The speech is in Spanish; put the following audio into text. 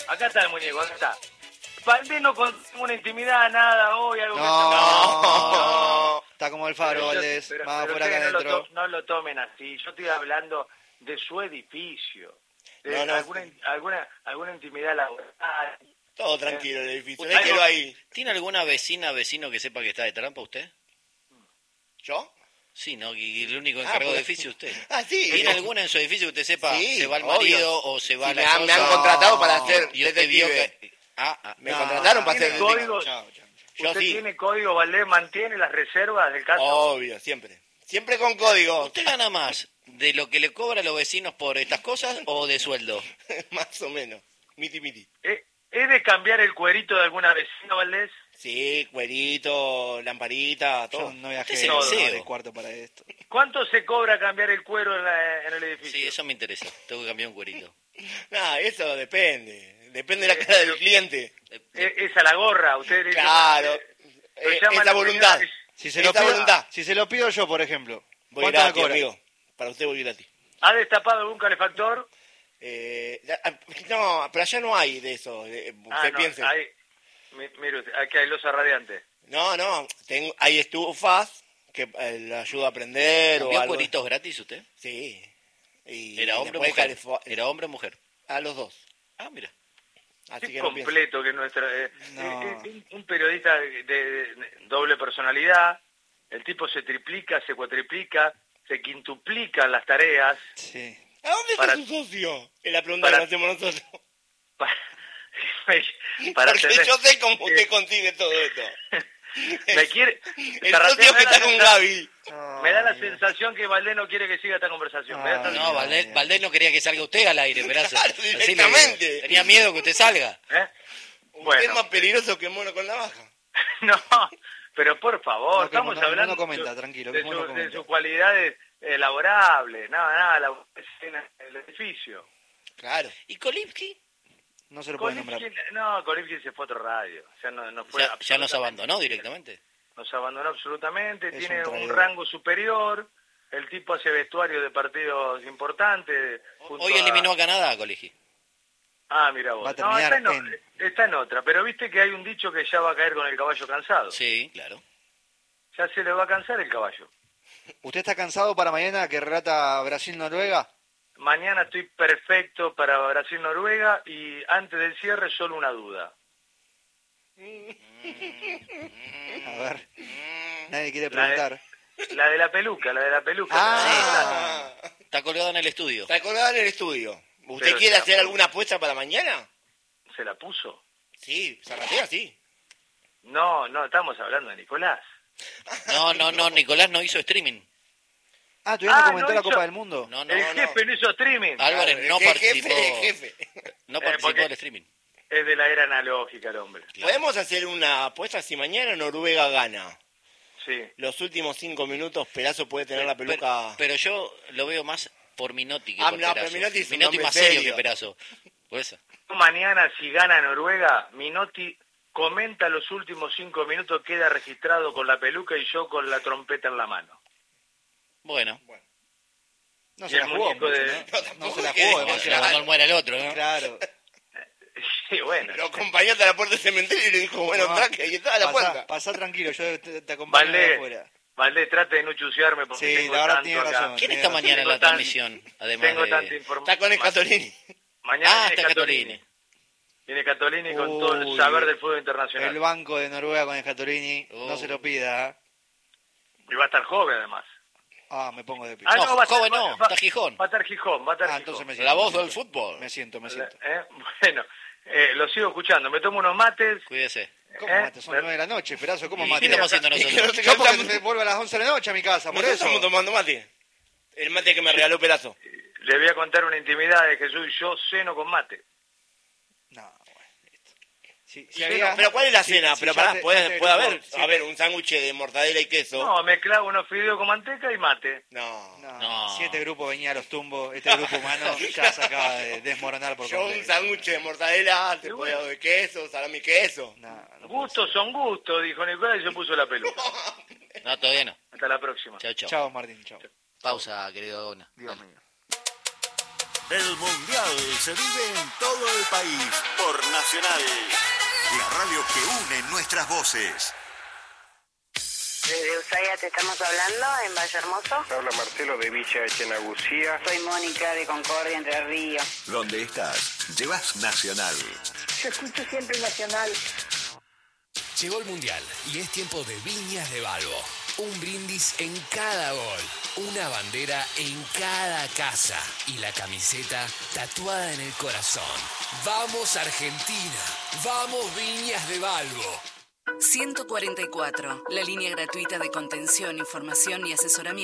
Acá está el muñeco, acá está. Valdés no consume una intimidad, nada, hoy algo No. Está como el faro, Pero Valdés. pero Más por acá ustedes adentro. no lo tomen así. Yo estoy hablando de su edificio. De No. alguna intimidad laboral. Todo tranquilo el edificio. ¿Usted Déjelo ahí. ¿Tiene alguna vecino que sepa que está de trampa usted? ¿Yo? Sí, ¿no? Y el único encargado de edificio es usted. Sí. ¿Tiene alguna en su edificio que usted sepa? Sí, ¿Se va el obvio. marido o se va Sí, la me esposa? han contratado para hacer Y usted vio detective. que... Me contrataron para hacer ¿Tiene códigos? Chao. Yo ¿Usted sí. tiene código, Valdés? ¿Mantiene las reservas del caso? Obvio, siempre. Siempre con código. ¿Usted gana más de lo que le cobra a los vecinos por estas cosas o de sueldo? Más o menos. Miti. ¿Es de cambiar el cuerito de alguna vecina, Valdés? Sí, cuerito, lamparita, todo. Yo no viajé Usted es el de CEO. cuarto para esto. ¿Cuánto se cobra cambiar el cuero en el edificio? Sí, eso me interesa. Tengo que cambiar un cuerito. No, eso depende. Depende de la cara del cliente. Es a la gorra, usted Claro. lo llama Esa la voluntad. señora Si se, lo Esa pido, voluntad. si se lo pido yo, por ejemplo. Voy ¿Cuánto me gratis, cobra? amigo. Para usted voy gratis. ¿Ha destapado algún calefactor? No, pero allá no hay de eso. Usted No, piense. mire usted, aquí hay losa radiante. No, hay estufas que le ayuda a prender o ¿Cambió algo. cueritos gratis usted? Sí. Y ¿Era hombre o después mujer? ¿Era hombre o mujer? a los dos. Ah, mira. Así Qué que no piense. completo que es nuestra... No. un periodista de doble personalidad, el tipo se triplica, se cuatriplica, se quintuplican las tareas. Sí. ¿A dónde está Para- su socio? Es la pregunta para- que nos hacemos nosotros. para, para Porque tener- yo sé cómo usted consigue todo esto. me quiere... El socio que está con Gaby. Me da la sensación que Valdés no quiere que siga esta conversación. Me da esta No, Valdés no quería que salga usted al aire, Perazo. Claro, Así le directamente. digo. Tenía miedo que usted salga. ¿Eh? Usted es más peligroso que mono con navaja. No, pero por favor, No, que estamos no- no hablando comenta, tranquilo, que de, no de comenta. sus cualidades laborables, nada, el edificio. Claro. ¿Y Kolipski? No se lo puede nombrar. Kolipski se fue a otro radio, no fue Ya nos absolutamente. abandonó directamente. Nos abandonó absolutamente, Es tiene un un traidor. rango superior, el tipo hace vestuario de partidos importantes. junto Hoy eliminó a Canadá, Kolipski. Ah, mira vos. Va a terminar está en otra, pero viste que hay un dicho que ya va a caer con el caballo cansado. Sí, claro. Ya se le va a cansar el caballo. ¿Usted está cansado para mañana que relata Brasil-Noruega? Mañana estoy perfecto para Brasil-Noruega y antes del cierre solo una duda. A ver. Nadie quiere La de- preguntar. La de la peluca. Ah. Está colgado en el estudio. Está colgada en el estudio. ¿Usted Pero quiere se la hacer puso. alguna apuesta para mañana? ¿Se la puso? Sí, Zarratea sí. No, estamos hablando de Nicolás. No, Nicolás no hizo streaming. Ah, ¿todavía no Ah, comentó no la hizo- Copa del Mundo? No, El jefe no hizo streaming. Álvarez no El participó. jefe. No participó porque- del streaming. Es de la era analógica el hombre. ¿Podemos hacer una apuesta si mañana Noruega gana? Sí. Los últimos 5 minutos, Perazo puede tener la peluca... Pero yo lo veo más por Minotti que Ah, por no, pero Perazo. Minotti es un Minotti hombre más serio serio. que Perazo. Por eso. Mañana, si gana Noruega, Minotti comenta los últimos 5 minutos, queda registrado con la peluca y yo con la trompeta en la mano. Bueno. No Y se la el jugó muñeco mucho, de- ¿no? No se la que- jugó Claro, demasiado. cuando muera el otro, ¿no? Claro. Sí, bueno. Lo acompañó hasta la puerta del cementerio y le dijo, bueno, No, traje, ahí está la puerta. Pasá tranquilo, yo te acompaño de afuera. Valdés, trate de no chusearme porque Sí, tengo la verdad tanto tiene acá. razón. ¿Quién Tiene está razón. mañana en Tengo la tan- transmisión? Además Tengo de... tanta información. Está con el Catolini. Mañana Ah, viene está Catolini. Viene Catolini con todo el Uy, saber del fútbol internacional. El banco de Noruega con el Scatorini, no se lo pida. ¿eh? Y va a estar joven además. Ah, me pongo de pie. No, va a estar- joven no, está Gijón. Va a estar Gijón, va a estar Ah, Gijón. entonces me siento. La voz me del siento. fútbol. Me siento. Bueno, lo sigo escuchando. Me tomo unos mates. Cuídese. ¿Cómo mate? Son 9 de la noche, Perazo, ¿cómo ¿Y mate? qué estamos haciendo Y que nosotros? no te Yo porque cantamos- me vuelvo a las 11 de la noche a mi casa, por Nosotros eso. estamos tomando mate. El mate que me regaló Perazo. Le voy a contar una intimidad de Jesús. Yo ceno con mate. No, bueno, listo. Si Pero ¿cuál es la cena? si Pero ya pará, te- puede ya te haber, grupo, si a ver, un sándwich de mortadela y queso. No, me clavo unos fideos con manteca y mate. No. No. Si este grupo venía a los tumbos, este grupo humano ya se acaba de desmoronar por Yo un completo. sándwich de mortadela, te puedo de queso, salami queso. No, no puede Gustos son gustos, dijo Nicolás y se puso la peluca. No, todavía no. Hasta la próxima. Chau, ser. chau. Chao, Martín, chao. Pausa, querido Dona. Dios Dale. mío. El Mundial se vive en todo el país por Nacional, la radio que une nuestras voces. Desde Ushuaia te estamos hablando, en Valle Hermoso. Habla Marcelo de Villa Echenagucía. Soy Mónica de Concordia, Entre Ríos. Donde estás, llevas Nacional. Yo escucho siempre Nacional. Llegó el Mundial y es tiempo de Viñas de Balbo. Un brindis en cada gol, una bandera en cada casa y la camiseta tatuada en el corazón. ¡Vamos Argentina! ¡Vamos Viñas de Balbo! 144, la línea gratuita de contención, información y asesoramiento.